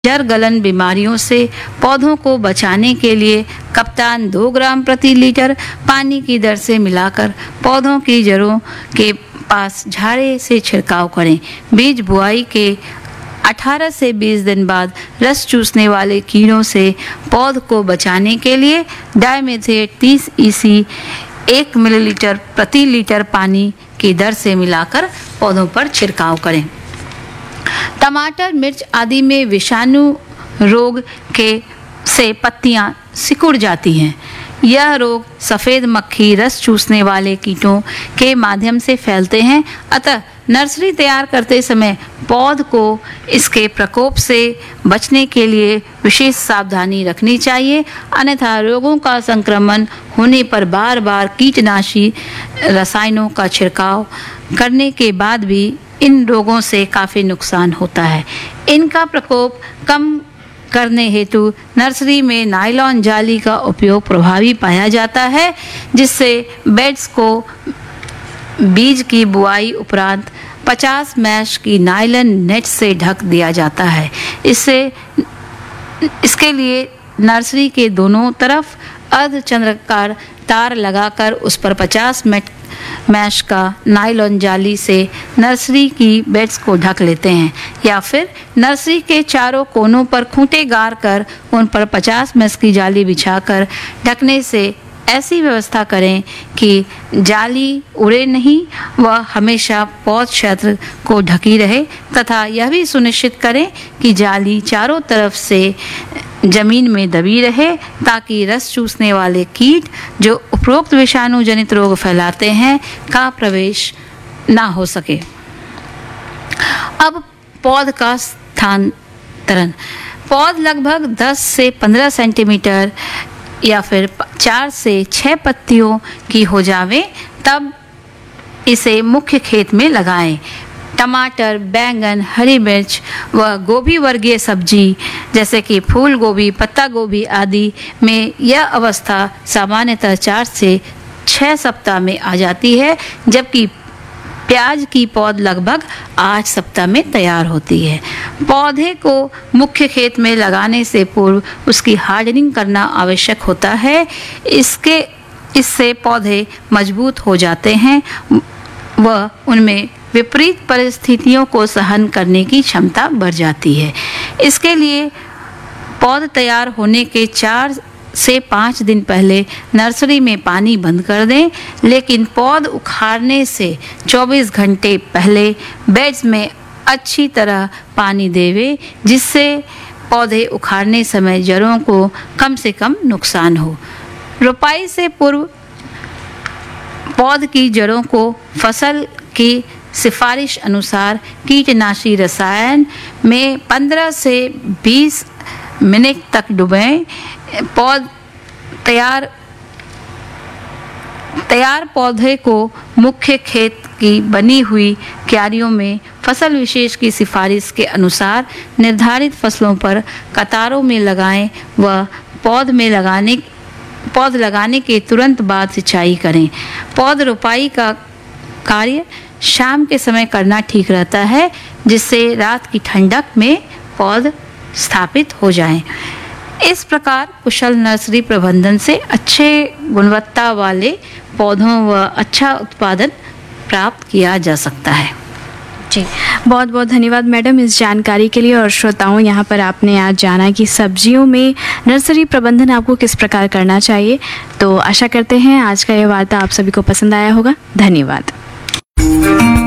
जड़ गलन बीमारियों से पौधों को बचाने के लिए कप्तान 2 ग्राम प्रति लीटर पानी की दर से मिलाकर पौधों की जड़ों के पास झाड़े से छिड़काव करें। बीज बुआई के 18 से 20 दिन बाद रस चूसने वाले कीड़ों से पौध को बचाने के लिए डाइमेथेट 30 EC 1 मिलीलीटर प्रति लीटर पानी की दर से मिलाकर पौधों पर छिड़काव करें। टमाटर, मिर्च आदि में विषाणु रोग से पत्तियां सिकुड़ जाती हैं। यह रोग सफ़ेद मक्खी रस चूसने वाले कीटों के माध्यम से फैलते हैं, अतः नर्सरी तैयार करते समय पौध को इसके प्रकोप से बचने के लिए विशेष सावधानी रखनी चाहिए, अन्यथा रोगों का संक्रमण होने पर बार बार कीटनाशी रसायनों का छिड़काव करने के बाद भी इन रोगों से काफ़ी नुकसान होता है। इनका प्रकोप कम करने हेतु नर्सरी में नायलॉन जाली का उपयोग प्रभावी पाया जाता है, जिससे बेड्स को बीज की बुआई उपरांत 50 मैश की नायलॉन नेट से ढक दिया जाता है। इसके लिए नर्सरी के दोनों तरफ अर्धचंद्राकार तार लगाकर उस पर 50 मैश का नायलॉन जाली से नर्सरी की बेड्स को ढक लेते हैं, या फिर नर्सरी के चारों कोनों पर खूंटे गाड़ कर उन पर 50 मैश की जाली बिछाकर ढकने से ऐसी व्यवस्था करें कि जाली उड़े नहीं, वह हमेशा पौध क्षेत्र को ढकी रहे, तथा यह भी सुनिश्चित करें कि जाली चारों तरफ से जमीन में दबी रहे ताकि रस चूसने वाले कीट जो उपरोक्त विषाणु जनित रोग फैलाते हैं का प्रवेश ना हो सके। अब पौध का स्थानांतरण। पौध लगभग 10 से 15 सेंटीमीटर या फिर 4 से 6 पत्तियों की हो जावे तब इसे मुख्य खेत में लगाएं। टमाटर, बैंगन, हरी मिर्च व गोभी वर्गीय सब्जी जैसे कि फूल गोभी, पत्ता गोभी आदि में यह अवस्था सामान्यतः 4 से 6 सप्ताह में आ जाती है, जबकि प्याज की पौध लगभग 8 सप्ताह में तैयार होती है। पौधे को मुख्य खेत में लगाने से पूर्व उसकी हार्डनिंग करना आवश्यक होता है। इससे पौधे मजबूत हो जाते हैं व उनमें विपरीत परिस्थितियों को सहन करने की क्षमता बढ़ जाती है। इसके लिए पौध तैयार होने के 4 से 5 दिन पहले नर्सरी में पानी बंद कर दें, लेकिन पौध उखाड़ने से 24 घंटे पहले बेड्स में अच्छी तरह पानी देवे, जिससे पौधे उखाड़ने समय जड़ों को कम से कम नुकसान हो। रोपाई से पूर्व पौध की जड़ों को फसल की सिफारिश अनुसार कीटनाशी रसायन में 15 से 20 मिनट तक डुबोएं। पौध तैयार पौधे को मुख्य खेत की बनी हुई क्यारियों में फसल विशेष की सिफारिश के अनुसार निर्धारित फसलों पर कतारों में लगाएं व पौध लगाने के तुरंत बाद सिंचाई करें। पौध रोपाई का कार्य शाम के समय करना ठीक रहता है, जिससे रात की ठंडक में पौध स्थापित हो जाएं। इस प्रकार कुशल नर्सरी प्रबंधन से अच्छे गुणवत्ता वाले पौधों व अच्छा उत्पादन प्राप्त किया जा सकता है। जी, बहुत बहुत धन्यवाद मैडम इस जानकारी के लिए। और श्रोताओं, यहाँ पर आपने आज जाना कि सब्जियों में नर्सरी प्रबंधन आपको किस प्रकार करना चाहिए। तो आशा करते हैं आज का ये वार्ता आप सभी को पसंद आया होगा। धन्यवाद।